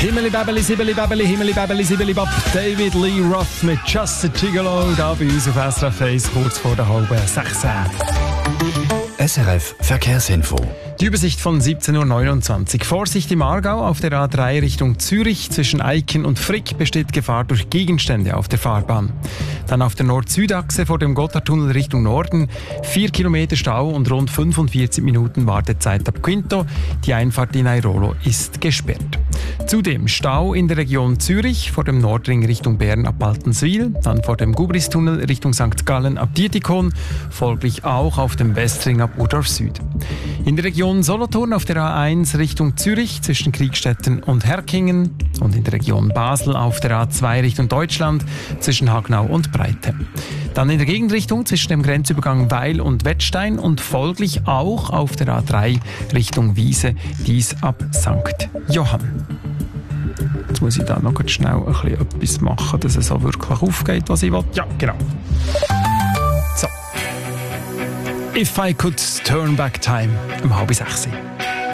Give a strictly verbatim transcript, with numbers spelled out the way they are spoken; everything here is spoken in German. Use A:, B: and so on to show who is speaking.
A: Himmeli Babeli, Sibeli Babeli, Himmeli Babeli, Sibeli Bab. David Lee Roth mit Just a Gigolo, da bei uns auf S R F eins, kurz vor der halben sechs.
B: S R F Verkehrsinfo.
A: Die Übersicht von siebzehn Uhr neunundzwanzig. Vorsicht im Aargau auf der A drei Richtung Zürich. Zwischen Eiken und Frick besteht Gefahr durch Gegenstände auf der Fahrbahn. Dann auf der Nord-Süd-Achse vor dem Gotthardtunnel Richtung Norden. Vier Kilometer Stau und rund fünfundvierzig Minuten Wartezeit ab Quinto. Die Einfahrt in Airolo ist gesperrt. Zudem Stau in der Region Zürich vor dem Nordring Richtung Bern ab Baltenswil. Dann vor dem Gubristunnel Richtung Sankt Gallen ab Dietikon. Folglich auch auf dem Westring ab Urdorf Süd. In der Region Solothurn auf der A eins Richtung Zürich zwischen Kriegstetten und Herkingen und in der Region Basel auf der A zwei Richtung Deutschland zwischen Hagnau und Breite. Dann in der Gegenrichtung zwischen dem Grenzübergang Weil und Wettstein und folglich auch auf der A drei Richtung Wiese, dies ab Sankt Johann. Jetzt muss ich da noch schnell ein bisschen etwas machen, dass es auch wirklich aufgeht, was ich will. Ja, genau. So. If I could turn back time, um halb sechs.